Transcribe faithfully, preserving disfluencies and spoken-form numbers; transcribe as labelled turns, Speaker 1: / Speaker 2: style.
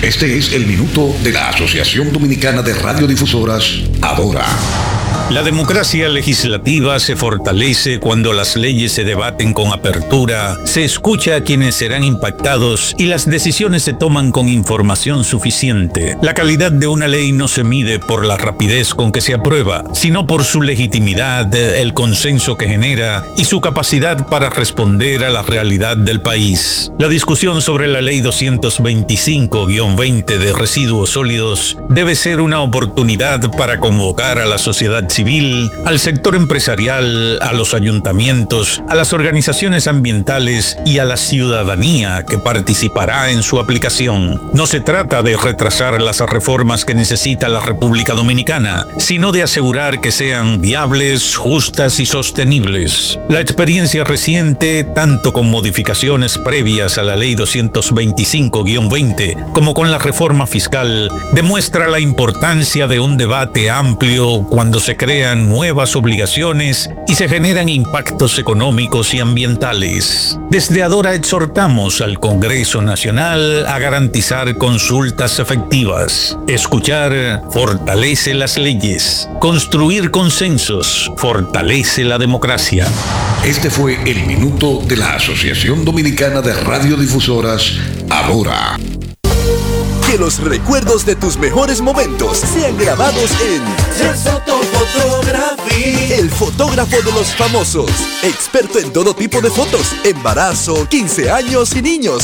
Speaker 1: Este es el minuto de la Asociación Dominicana de Radiodifusoras, Adora.
Speaker 2: La democracia legislativa se fortalece cuando las leyes se debaten con apertura, se escucha a quienes serán impactados y las decisiones se toman con información suficiente. La calidad de una ley no se mide por la rapidez con que se aprueba, sino por su legitimidad, el consenso que genera y su capacidad para responder a la realidad del país. La discusión sobre la Ley doscientos veinticinco guión veinte de residuos sólidos debe ser una oportunidad para convocar a la sociedad civil, al sector empresarial, a los ayuntamientos, a las organizaciones ambientales y a la ciudadanía que participará en su aplicación. No se trata de retrasar las reformas que necesita la República Dominicana, sino de asegurar que sean viables, justas y sostenibles. La experiencia reciente, tanto con modificaciones previas a la Ley doscientos veinticinco guión veinte como con la reforma fiscal, demuestra la importancia de un debate amplio cuando se crean nuevas obligaciones y se generan impactos económicos y ambientales. Desde Adora exhortamos al Congreso Nacional a garantizar consultas efectivas. Escuchar fortalece las leyes. Construir consensos fortalece la democracia.
Speaker 1: Este fue el minuto de la Asociación Dominicana de Radiodifusoras, Adora.
Speaker 3: Que los recuerdos de tus mejores momentos sean grabados en
Speaker 4: Yesoto Photography.
Speaker 3: El fotógrafo de los famosos. Experto en todo tipo de fotos, embarazo, quince años y niños,